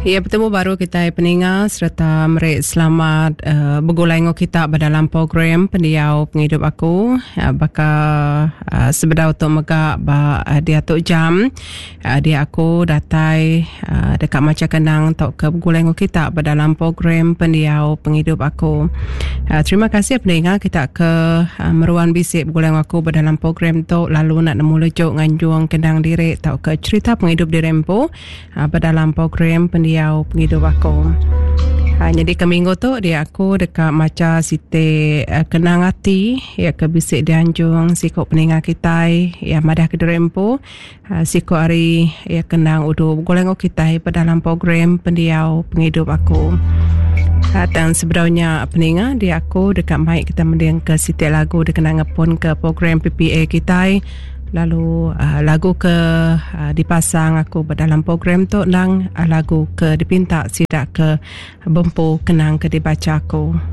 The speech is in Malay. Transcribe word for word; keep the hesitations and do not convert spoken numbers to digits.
Ya, bertemu baru kita pendengar serta mereka selamat uh, bergulai kita dalam program pendiau penghidup aku. Uh, bakal uh, sebenar untuk megak ba uh, dia tok jam uh, dia aku datai uh, dekat macam kenang tok ke bergulai kita dalam program pendiau penghidup aku. Uh, terima kasih pendengar kita ke uh, meruan bisik bergulai aku dalam program tok lalu nak nemu lejuk nganjuang kendang diri tok ke cerita penghidup di Rempo uh, dalam program pendiau Diau penghidup aku. Ha, jadi ke minggu tu dia aku dekat macam site uh, kenang hati ya ke bisik dianjung sikok pendengar kita ya madah ke Rempo uh, sikok hari ya kenang udu goleng kita pada dalam program pendiau penghidup aku. Ha, dan sebenarnya pendengar dia aku dekat mic kita mendengar ke site lagu dikenang pun ke program P P A kita. Lalu uh, lagu ke uh, dipasang aku dalam program tu nang uh, lagu ke dipinta sidak ke bempu kenang ke dibaca aku.